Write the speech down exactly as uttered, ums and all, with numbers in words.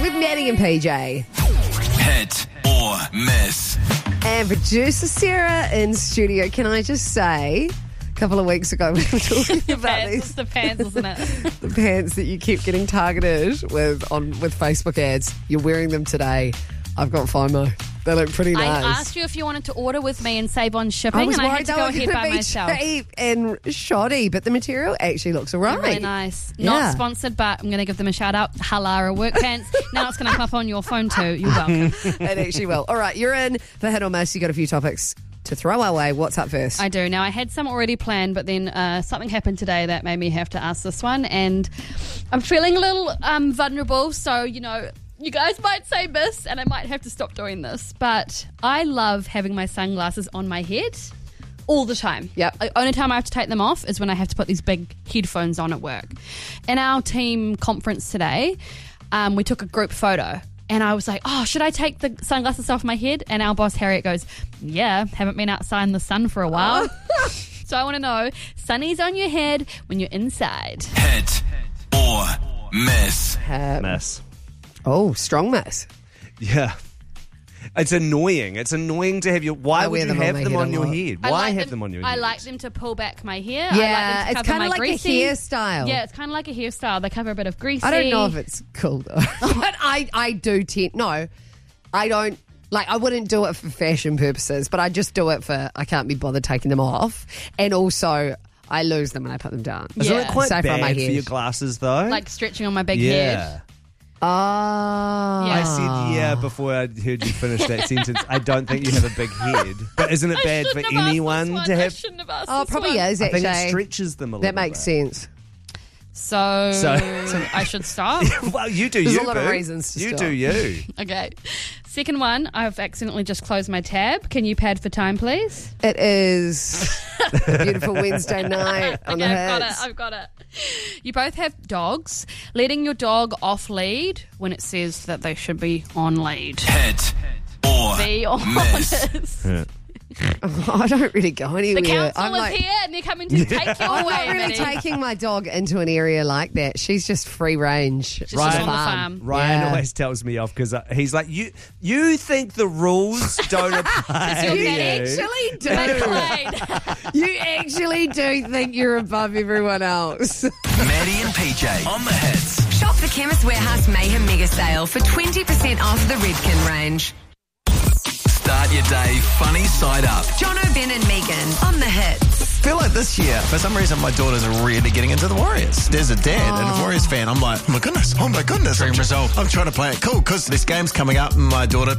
with Maddie and P J. Hit or miss. And producer Sarah in studio. Can I just say, a couple of weeks ago we were talking The about pants, these it's the pants, isn't it? the pants that you keep getting targeted with on with Facebook ads. You're wearing them today. I've got FOMO. They look pretty I nice. asked you if you wanted to order with me and save on shipping, I was and I worried had to they go were ahead going by to be myself. cheap and shoddy, but the material actually looks all right. Really nice. Yeah. Not sponsored, but I'm going to give them a shout out. Halara work pants. Now it's going to come up on your phone too. You're welcome. It actually will. All right, you're in for Hit or Miss. You got a few topics to throw our way. What's up first? I do. Now, I had some already planned, but then uh, something happened today that made me have to ask this one, and I'm feeling a little um, vulnerable, so, you know, you guys might say miss, and I might have to stop doing this, but I love having my sunglasses on my head all the time. Yep. The only time I have to take them off is when I have to put these big headphones on at work. In our team conference today, um, we took a group photo, and I was like, oh, should I take the sunglasses off my head? And our boss, Harriet, goes, yeah, haven't been outside in the sun for a while. So I want to know, sunnies on your head when you're inside. Hit or miss. Uh, Miss. oh, strong miss. Yeah. It's annoying. It's annoying to have your... Why I would wear you them on have my them head on a your lot. head? I Why like have them, them on your I head? like them to pull back my hair. Yeah, I like them to it's cover kind my of like greasy. a hairstyle. Yeah, it's kind of like a hairstyle. They cover a bit of greasy. I don't know if it's cool though. But I, I do tend, no, I don't, like I wouldn't do it for fashion purposes, but I just do it for, I can't be bothered taking them off. And also, I lose them when I put them down. Isn't Yeah. it quite Safer on bad my for head. your glasses, though? like stretching on my big yeah. head. Oh. Yeah. I said yeah before I heard you finish that sentence. I don't think you have a big head. But isn't it I bad for shouldn't have asked anyone this one. to I have... shouldn't have asked Oh, it this probably one. is I actually. think it stretches them a little That makes bit. sense. So, So- I should stop. Well, you do There's you, a lot of boo. reasons to You stop. do you. Okay. Second one, I've accidentally just closed my tab. Can you pad for time, please? It is a beautiful Wednesday night on Okay, the I've got it. hits. I've got it. You both have dogs. Letting your dog off lead when it says that they should be on lead. Hit or Be miss. honest. I don't really go anywhere. The council I'm is like, here and they're coming to take you I'm away. not really Minnie. taking my dog into an area like that. She's just free range. She's Right. just on the farm. Ryan Yeah. always tells me off because uh, he's like, you you think the rules don't apply you're to You getting- you. actually do. McLean. You actually do think you're above everyone else. Maddie and P J on the hits. Shop the Chemist Warehouse Mayhem Mega Sale for twenty percent off the Redken range. Start your day funny side up. Jono, Ben and Megan on the hits. I feel like this year, for some reason, my daughters are really getting into the Warriors. There's a dad and a Warriors fan. I'm like, oh my goodness, oh my goodness. Dream I'm, tr- result. I'm trying to play it cool because this game's coming up and my daughter